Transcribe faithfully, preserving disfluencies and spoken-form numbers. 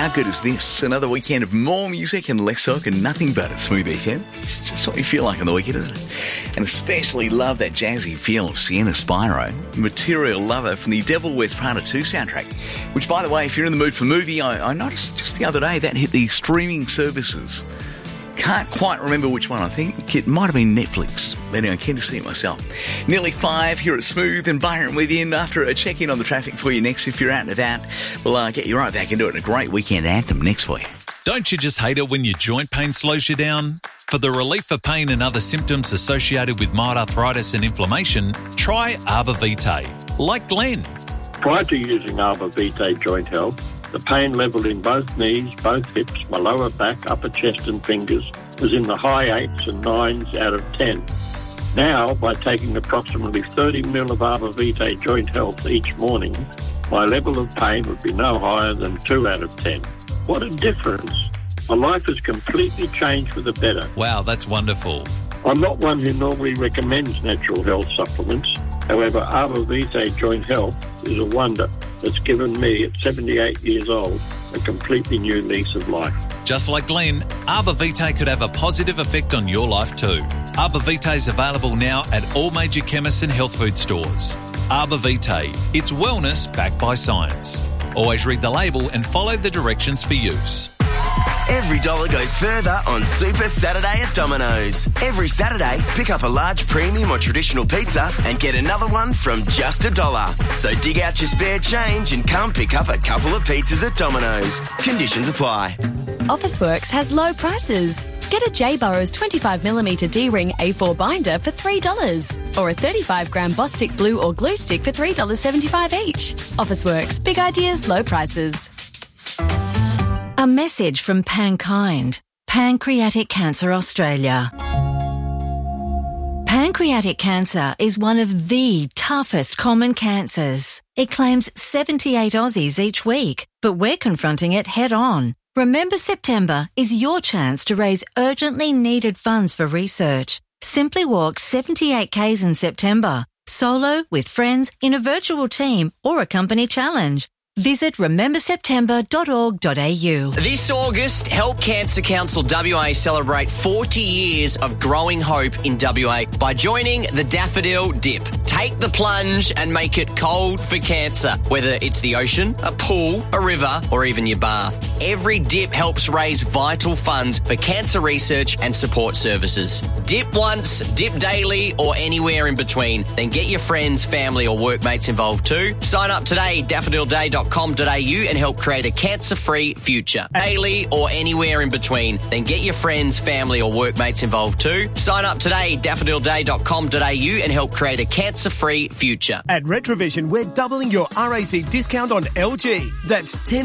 how good is this? Another weekend of more music and less sock and nothing but a Smooth F M. It's just what you feel like on the weekend, isn't it? And especially love that jazzy feel of Sienna Spyro, Material Lover from the Devil Wears Prada two soundtrack, which, by the way, if you're in the mood for movie, I, I noticed just the other day that hit the streaming services. Can't quite remember which one. I think it might have been Netflix. Anyway, I'm keen to see it myself. Nearly five here at Smooth and Byron with you. After a check-in on the traffic for you next, if you're out and about, we'll uh, get you right back into it. A great weekend anthem next for you. Don't you just hate it when your joint pain slows you down? For the relief of pain and other symptoms associated with mild arthritis and inflammation, try Arbor Vitae. Like Glenn. Prior to using Arbor Vitae Joint Health, the pain level in both knees, both hips, my lower back, upper chest and fingers was in the high eights and nines out of ten. Now, by taking approximately thirty mil of Arbor Vitae Joint Health each morning, my level of pain would be no higher than two out of ten. What a difference. My life has completely changed for the better. Wow, that's wonderful. I'm not one who normally recommends natural health supplements. However, Arbor Vitae Joint Health is a wonder that's given me, at seventy-eight years old, a completely new lease of life. Just like Glenn, Arbor Vitae could have a positive effect on your life too. Arbor Vitae is available now at all major chemists and health food stores. Arbor Vitae, it's wellness backed by science. Always read the label and follow the directions for use. Every dollar goes further on Super Saturday at Domino's. Every Saturday, pick up a large premium or traditional pizza and get another one from just a dollar. So dig out your spare change and come pick up a couple of pizzas at Domino's. Conditions apply. Officeworks has low prices. Get a J. Burrows twenty-five millimeter D-ring A four binder for three dollars or a thirty-five gram Bostik glue or glue stick for three dollars seventy-five each. Officeworks, big ideas, low prices. A message from Pankind, Pancreatic Cancer Australia. Pancreatic cancer is one of the toughest common cancers. It claims seventy-eight Aussies each week, but we're confronting it head on. Remember September is your chance to raise urgently needed funds for research. Simply walk seventy-eight kays in September, solo, with friends, in a virtual team or a company challenge. Visit remember september dot org dot a u. This August, Help Cancer Council W A celebrate forty years of growing hope in W A by joining the Daffodil Dip. Take the plunge and make it cold for cancer, whether it's the ocean, a pool, a river, or even your bath. Every dip helps raise vital funds for cancer research and support services. Dip once, dip daily, or anywhere in between. Then get your friends, family, or workmates involved too. Sign up today, daffodil day dot com dot a u, and help create a cancer-free future. Daily or anywhere in between. Then get your friends, family, or workmates involved too. Sign up today, daffodil day dot com dot a u, and help create a cancer-free future. At Retrovision, we're doubling your R A C discount on L G. That's ten